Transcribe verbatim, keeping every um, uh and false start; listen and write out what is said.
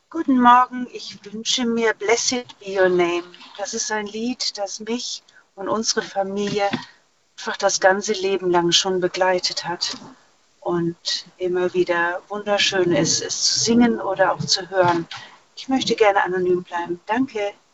Guten Morgen, ich wünsche mir Blessed Be Your Name. Das ist ein Lied, das mich und unsere Familie einfach das ganze Leben lang schon begleitet hat und immer wieder wunderschön ist, es zu singen oder auch zu hören. Ich möchte gerne anonym bleiben. Danke.